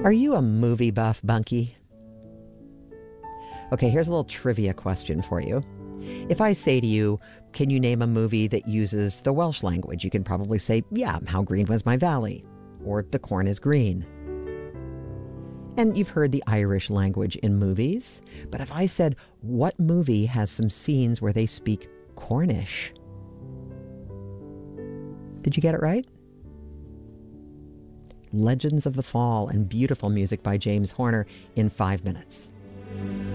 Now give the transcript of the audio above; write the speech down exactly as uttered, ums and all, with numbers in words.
Are you a movie buff, Bunky? Okay, here's a little trivia question for you. If I say to you, can you name a movie that uses the Welsh language? You can probably say, yeah, How Green Was My Valley, or The Corn is Green. And you've heard the Irish language in movies. But if I said, what movie has some scenes where they speak Cornish? Did you get it right? Legends of the Fall, and beautiful music by James Horner in five minutes.